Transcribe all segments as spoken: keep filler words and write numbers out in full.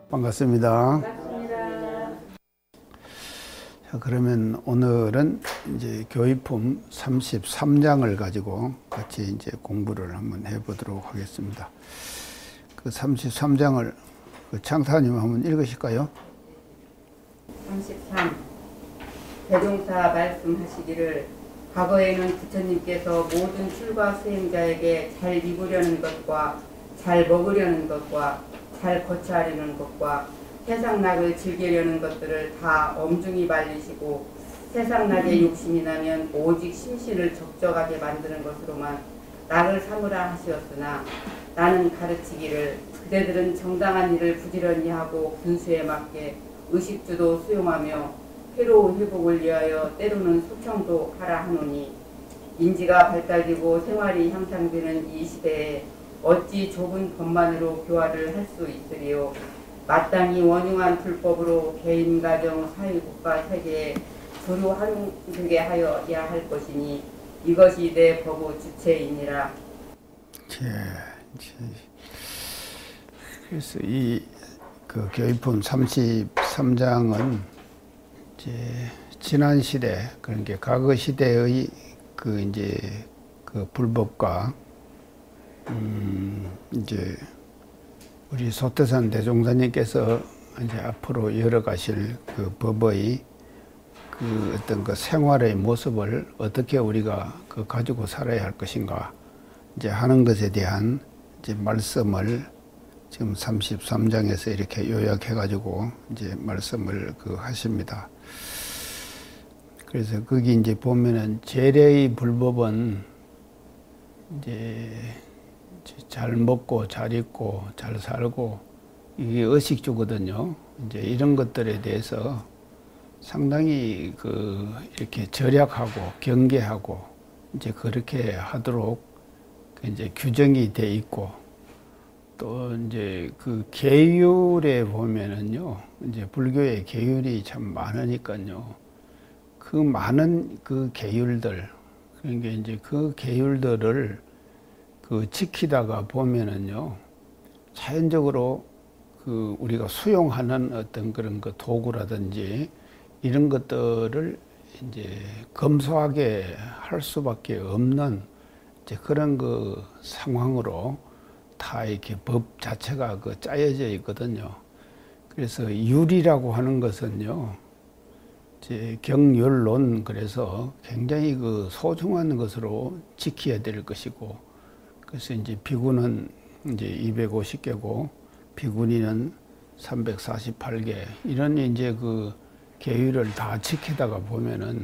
반갑습니다. 반갑습니다. 자, 그러면 오늘은 이제 교의품 삼십삼 장을 가지고 같이 이제 공부를 한번 해보도록 하겠습니다. 그 삼십삼 장을 그 창사님 한번 읽으실까요? 삼십삼. 대종사 말씀하시기를 과거에는 부처님께서 모든 출가 수행자에게 잘 입으려는 것과 잘 먹으려는 것과 잘 거처하려는 것과 세상락을 즐기려는 것들을 다 엄중히 말리시고 세상락에 욕심이 나면 오직 심신을 적적하게 만드는 것으로만 낙을 삼으라 하시었으나 나는 가르치기를 그대들은 정당한 일을 부지런히 하고 분수에 맞게 의식주도 수용하며 회로운 회복을 위하여 때로는 소청도 하라 하노니 인지가 발달되고 생활이 향상되는 이 시대에 어찌 좁은 법만으로 교화를 할 수 있으리요. 마땅히 원흉한 불법으로 개인, 가정, 사회, 국가, 세계에 주로 활용되게 하여야 할 것이니 이것이 내 법의 주체이니라. 그래서 이 그 교의품 삼십삼 장은 이제 지난 시대, 그러니까 과거 시대의 그 이제 그 불법과 음 이제 우리 소태산 대종사님께서 이제 앞으로 열어가실 그 법의 그 어떤 그 생활의 모습을 어떻게 우리가 그 가지고 살아야 할 것인가 이제 하는 것에 대한 이제 말씀을 지금 삼십삼 장에서 이렇게 요약해가지고 이제 말씀을 그 하십니다. 그래서 거기 이제 보면은 재래의 불법은 이제 잘 먹고 잘 입고 잘 살고 이게 의식주거든요. 이제 이런 것들에 대해서 상당히 그 이렇게 절약하고 경계하고 이제 그렇게 하도록 이제 규정이 돼 있고 또 이제 그 계율에 보면은요. 이제 불교의 계율이 참 많으니까요. 그 많은 그 계율들 그러니까 이제 그 계율들을 그 지키다가 보면은요 자연적으로 그 우리가 수용하는 어떤 그런 그 도구라든지 이런 것들을 이제 검소하게 할 수밖에 없는 이제 그런 그 상황으로 다 이렇게 법 자체가 그 짜여져 있거든요. 그래서 율이라고 하는 것은요 이제 경율론 그래서 굉장히 그 소중한 것으로 지켜야 될 것이고 그래서 이제 비구는 이제 이백오십 개고 비구니는 삼백사십팔 개 이런 이제 그 계율을 다 지키다가 보면은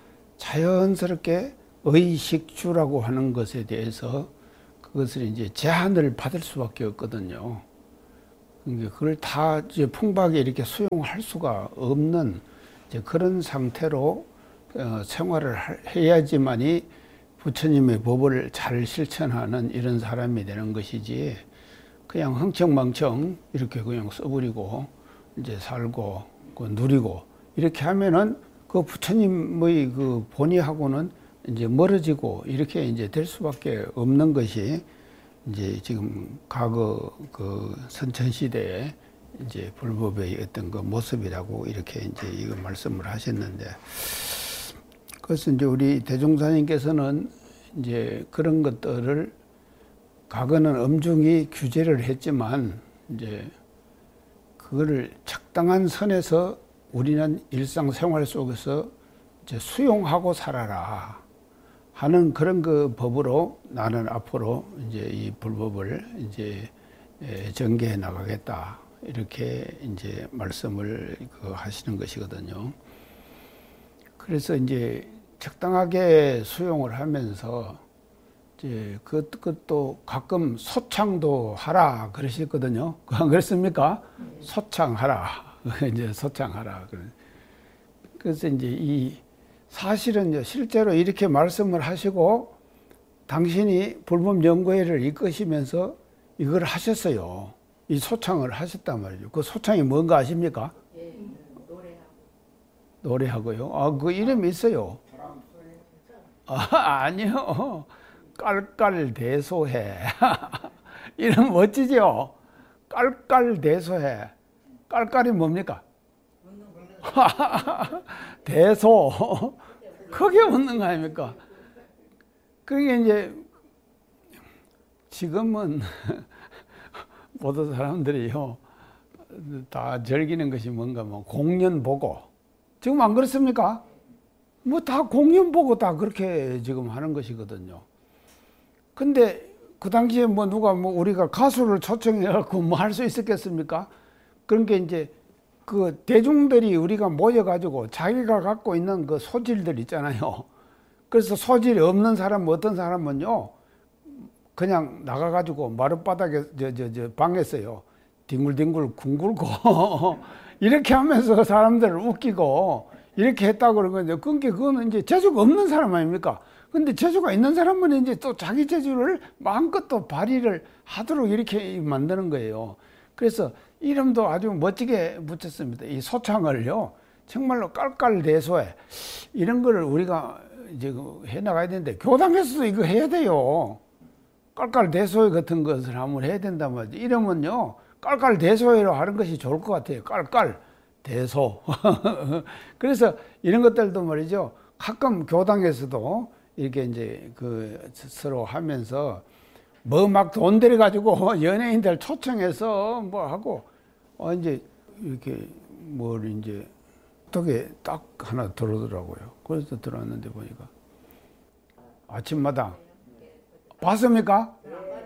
자연스럽게 의식주라고 하는 것에 대해서 그것을 이제 제한을 받을 수밖에 없거든요. 그러니까 그걸 다 이제 풍부하게 이렇게 수용할 수가 없는 이제 그런 상태로 어, 생활을 해야지만이 부처님의 법을 잘 실천하는 이런 사람이 되는 것이지 그냥 흥청망청 이렇게 그냥 써버리고 이제 살고 그 누리고 이렇게 하면은 그 부처님의 그 본의하고는 이제 멀어지고 이렇게 이제 될 수밖에 없는 것이 이제 지금 과거 그 선천시대에 이제 불법의 어떤 그 모습이라고 이렇게 이제 이거 말씀을 하셨는데 그래서 이제 우리 대종사님께서는 이제 그런 것들을 과거는 엄중히 규제를 했지만 이제 그거를 적당한 선에서 우리는 일상생활 속에서 이제 수용하고 살아라 하는 그런 그 법으로 나는 앞으로 이제 이 불법을 이제 전개해 나가겠다 이렇게 이제 말씀을 그 하시는 것이거든요. 그래서 이제 적당하게 수용을 하면서 이제 그것도 가끔 소창도 하라 그러셨거든요. 안 그랬습니까? 소창하라. 이제 소창하라. 그래서 이제 이 사실은 실제로 이렇게 말씀을 하시고 당신이 불법연구회를 이끄시면서 이걸 하셨어요. 이 소창을 하셨단 말이죠. 그 소창이 뭔가 아십니까? 예, 노래하고. 노래하고요. 아, 그 이름이 있어요. 아, 아니요. 깔깔대소해. 이름 멋지죠? 깔깔대소해. 깔깔이 뭡니까? 대소. 크게 웃는 거 아닙니까? 그게 이제 지금은 모든 사람들이요 다 즐기는 것이 뭔가 뭐 공연 보고 지금 안 그렇습니까? 뭐 다 공연 보고 다 그렇게 지금 하는 것이거든요. 근데 그 당시에 뭐 누가 뭐 우리가 가수를 초청해 갖고 뭐 할 수 있었겠습니까? 그런 게 이제 그 대중들이 우리가 모여 가지고 자기가 갖고 있는 그 소질들 있잖아요. 그래서 소질이 없는 사람 어떤 사람은요 그냥 나가 가지고 마룻바닥에 저 저 저 방에서요 뒹굴뒹굴 굴고 이렇게 하면서 사람들을 웃기고 이렇게 했다고 그런 건데 그게 그거는 이제 재주가 없는 사람 아닙니까? 근데 재주가 있는 사람은 이제 또 자기 재주를 마음껏 또 발휘를 하도록 이렇게 만드는 거예요. 그래서 이름도 아주 멋지게 붙였습니다. 이 소창을요, 정말로 깔깔대소해. 이런 거를 우리가 이제 해 나가야 되는데, 교당에서도 이거 해야 돼요. 깔깔대소해 같은 것을 한번 해야 된단 말이죠. 이름은요, 깔깔대소해로 하는 것이 좋을 것 같아요. 깔깔대소. 그래서 이런 것들도 말이죠. 가끔 교당에서도 이렇게 이제 그 서로 하면서 뭐 막 돈 들여가지고 연예인들 초청해서 뭐 하고 어 이제 이렇게 뭘 이제 어떻게 딱 하나 들어오더라고요. 그래서 들어왔는데 보니까 아침마당 봤습니까?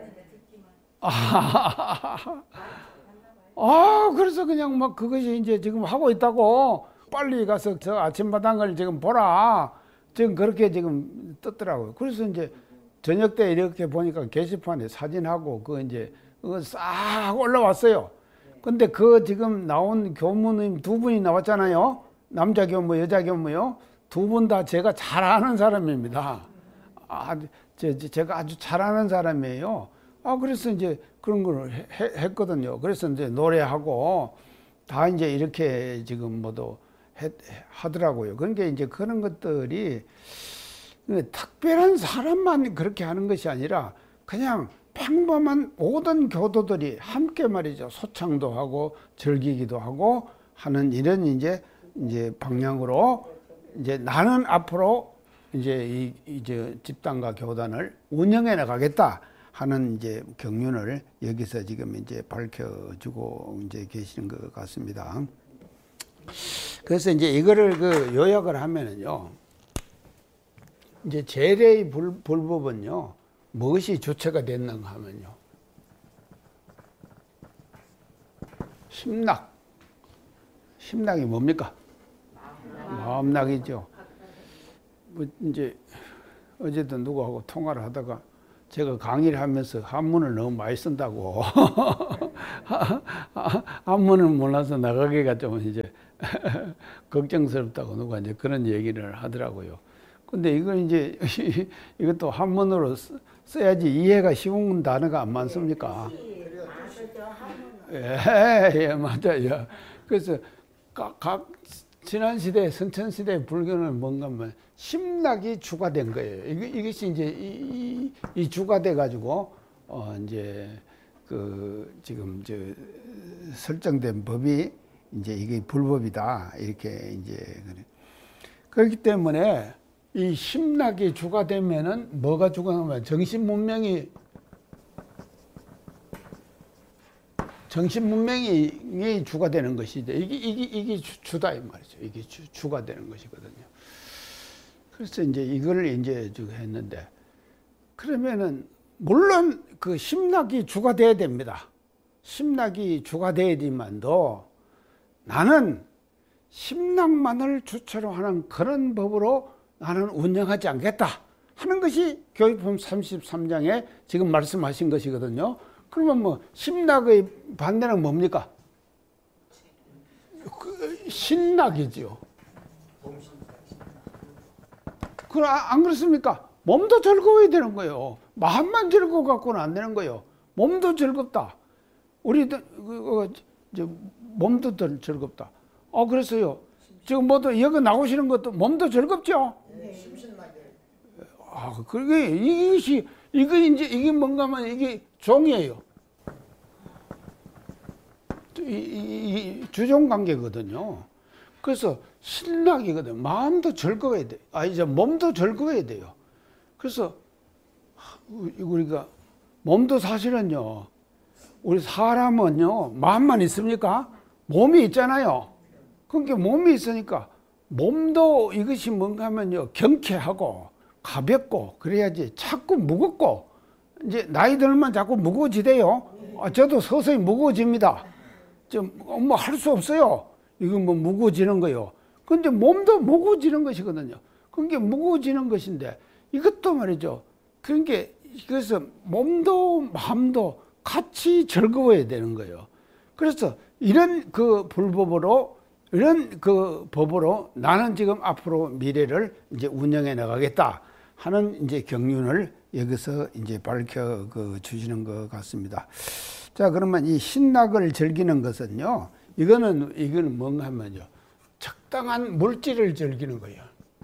아, 아 그래서 그냥 막 그것이 이제 지금 하고 있다고 빨리 가서 저 아침마당을 지금 보라. 지금 그렇게 지금 떴더라고요. 그래서 이제 저녁 때 이렇게 보니까 게시판에 사진하고 그 이제 그거 싹 올라왔어요. 근데 그 지금 나온 교무님 두 분이 나왔잖아요. 남자 교무, 여자 교무요. 두 분 다 제가 잘 아는 사람입니다. 아, 제, 제가 아주 잘 아는 사람이에요. 아, 그래서 이제 그런 걸 해, 했거든요. 그래서 이제 노래하고 다 이제 이렇게 지금 모두 해, 하더라고요. 그러니까 이제 그런 것들이 특별한 사람만 그렇게 하는 것이 아니라 그냥 평범한 모든 교도들이 함께 말이죠. 소창도 하고 즐기기도 하고 하는 이런 이제 이제 방향으로 이제 나는 앞으로 이제 이 이제 집단과 교단을 운영해 나가겠다 하는 이제 경륜을 여기서 지금 이제 밝혀주고 이제 계시는 것 같습니다. 그래서 이제 이거를 그 요약을 하면은요. 이제 제례의 불, 불법은요, 무엇이 주체가 됐는가 하면요. 심락. 심락이 뭡니까? 마음락이죠. 뭐, 이제, 어제도 누구하고 통화를 하다가 제가 강의를 하면서 한문을 너무 많이 쓴다고. 한문을 몰라서 나가기가 좀 이제 걱정스럽다고 누가 이제 그런 얘기를 하더라고요. 근데 이걸 이제 이것도 한문으로 써야지 이해가 쉬운 단어가 안 많습니까? 예, 예, 맞아요. 그래서 각, 각 지난 시대, 선천 시대 불교는 뭔가 하면 심락이 주가 된 거예요. 이게, 이것이 이제 이, 이, 이 주가 돼 가지고 어 이제 그 지금 저 설정된 법이 이제 이게 불법이다 이렇게 이제 그래. 그렇기 때문에 이 심락이 주가 되면은 뭐가 주가 되면 정신 문명이 정신 문명이 주가 되는 것이죠. 이게 이게 이게 주, 주다 이 말이죠. 이게 주, 주가 되는 것이거든요. 그래서 이제 이걸 이제 쭉 했는데 그러면은 물론 그 심락이 주가 돼야 됩니다. 심락이 주가 돼야지만도 나는 심락만을 주체로 하는 그런 법으로 나는 운영하지 않겠다 하는 것이 교육법 삼십삼 장에 지금 말씀하신 것이거든요. 그러면 뭐 심락의 반대는 뭡니까? 그 신락이지요. 그 안 그렇습니까? 몸도 즐거워야 되는 거예요. 마음만 즐거워 갖고는 안 되는 거예요. 몸도 즐겁다. 우리도 그, 그, 몸도 즐겁다. 어 그래서요. 지금 뭐도 여기 나오시는 것도 몸도 즐겁죠? 네. 아, 그게 이것이 이거 이제 이게 뭔가 하면 이게 종이에요. 이, 이, 이 주종 관계거든요. 그래서 신나기거든. 마음도 즐거워야 돼. 아, 이제 몸도 즐거워야 돼요. 그래서 우리가 몸도 사실은요, 우리 사람은요, 마음만 있습니까? 몸이 있잖아요. 그러니까 몸이 있으니까 몸도 이것이 뭔가 하면요, 경쾌하고 가볍고 그래야지. 자꾸 무겁고 이제 나이 들면 자꾸 무거워지대요. 아, 저도 서서히 무거워집니다. 뭐 할 수 없어요. 이거 뭐 무거워지는 거요. 근데 몸도 무거워지는 것이거든요. 그게 무거워지는 것인데 이것도 말이죠. 그러니까 그래서 몸도 마음도 같이 즐거워야 되는 거예요. 그래서 이런 그 불법으로, 이런 그 법으로 나는 지금 앞으로 미래를 이제 운영해 나가겠다 하는 이제 경륜을 여기서 이제 밝혀 그 주시는 것 같습니다. 자, 그러면 이 신락을 즐기는 것은요, 이거는, 이거는 뭔가 하면요, 적당한 물질을 즐기는 거예요.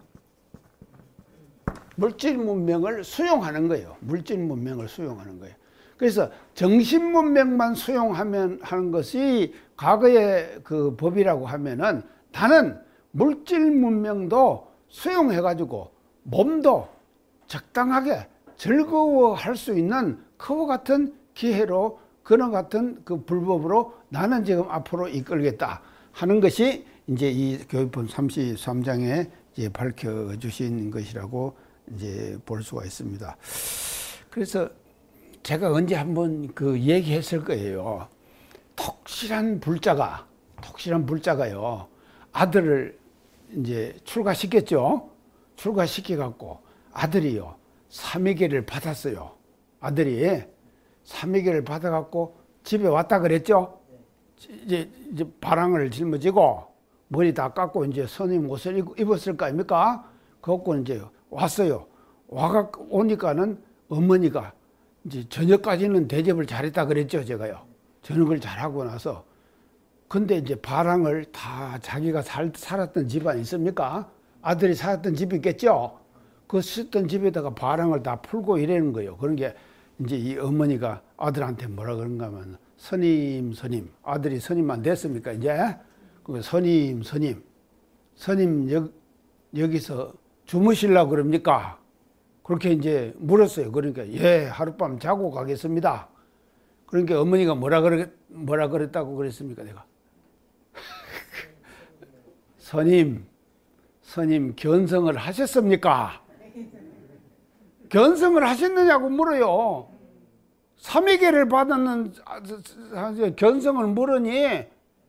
물질 문명을 수용하는 거예요. 물질 문명을 수용하는 거예요. 그래서 정신 문명만 수용하면 하는 것이 과거의 그 법이라고 하면은 나는 물질 문명도 수용해가지고 몸도 적당하게 즐거워할 수 있는 그와 같은 기회로, 그런 같은 그 불법으로 나는 지금 앞으로 이끌겠다 하는 것이 이제 이 교육본 삼십삼 장에 이제 밝혀주신 것이라고 이제 볼 수가 있습니다. 그래서 제가 언제 한번 그 얘기했을 거예요. 톡실한 불자가, 톡실한 불자가요, 아들을 이제 출가시켰죠. 출가시켜갖고 아들이요, 삼위계를 받았어요. 아들이 삼위계를 받아갖고 집에 왔다 그랬죠. 이제, 이제 바랑을 짊어지고 머리 다 깎고 이제 선임 옷을 입었을 거 아닙니까? 그것고 이제 왔어요. 와가 오니까는 어머니가 이제 저녁까지는 대접을 잘했다 그랬죠, 제가요. 저녁을 잘하고 나서. 근데 이제 바랑을 다 자기가 살, 살았던 집안 있습니까? 아들이 살았던 집이 있겠죠? 그 쓰던 집에다가 바랑을 다 풀고 이러는 거예요. 그런 게 이제 이 어머니가 아들한테 뭐라 그런가 하면, 선임, 선임. 아들이 선임만 됐습니까, 이제? 그 선임, 선임. 선임, 여, 여기서 주무실라고 그럽니까? 그렇게 이제 물었어요. 그러니까, 예, 하룻밤 자고 가겠습니다. 그러니까 어머니가 뭐라 그랬, 뭐라 그랬다고 그랬습니까, 내가? 선임, 선임, 견성을 하셨습니까? 견성을 하셨느냐고 물어요. 삼위계를 받았는 견성을 물으니,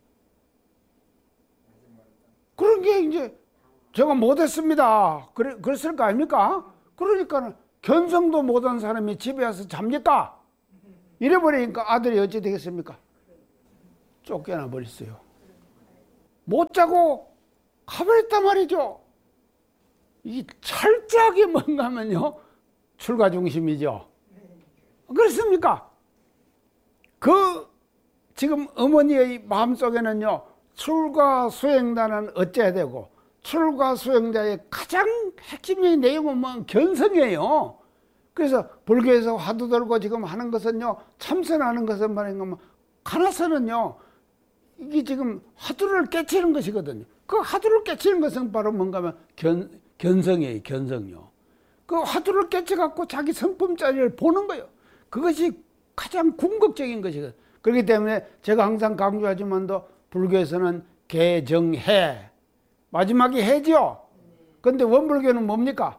그런 게 이제 제가 못했습니다. 그래, 그랬을 거 아닙니까? 그러니까 견성도 못한 사람이 집에 와서 잡니까? 이래버리니까 아들이 어찌 되겠습니까? 쫓겨나 버렸어요. 못 자고 가버렸단 말이죠. 이 철저하게 뭔가 하면요, 출가 중심이죠. 그렇습니까? 그 지금 어머니의 마음속에는요, 출가 수행자는 어째야 되고, 출가 수행자의 가장 핵심적인 내용은 뭐 견성이에요. 그래서 불교에서 화두 들고 지금 하는 것은요, 참선하는 것은 말인가, 가나서는요, 이게 지금 화두를 깨치는 것이거든요. 그 화두를 깨치는 것은 바로 뭔가 하면 견, 견성이에요, 견성요. 그 화두를 깨쳐갖고 자기 성품자리를 보는 거예요. 그것이 가장 궁극적인 것이거든요. 그렇기 때문에 제가 항상 강조하지만도 불교에서는 개정해. 마지막이 해죠. 근데 원불교는 뭡니까?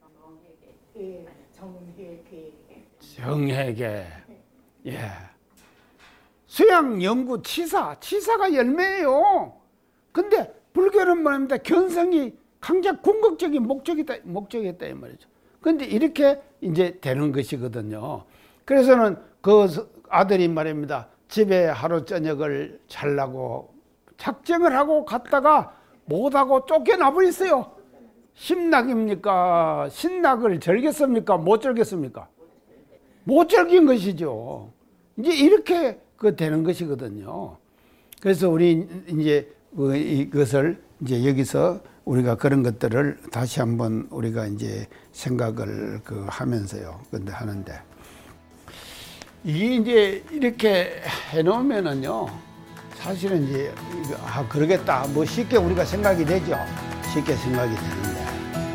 정회계. 정회계. 예. 수양, 연구, 치사. 치사가 열매예요. 근데 불교는 뭐입니까? 견성이 강작 궁극적인 목적이다, 목적이었다 이 말이죠. 근데 이렇게 이제 되는 것이거든요. 그래서는 그 아들이 말입니다. 집에 하루 저녁을 자려고 작정을 하고 갔다가 못하고 쫓겨나 버렸어요. 심락입니까? 신락을 즐겼습니까? 못 즐겼습니까? 못 즐긴 것이죠. 이제 이렇게 그 되는 것이거든요. 그래서 우리 이제 이것을 이제 여기서 우리가 그런 것들을 다시 한번 우리가 이제 생각을 그 하면서요. 근데 하는데 이게 이제 이렇게 해놓으면은요, 사실은 이제 이거, 아 그러겠다 뭐 쉽게 우리가 생각이 되죠. 쉽게 생각이 되는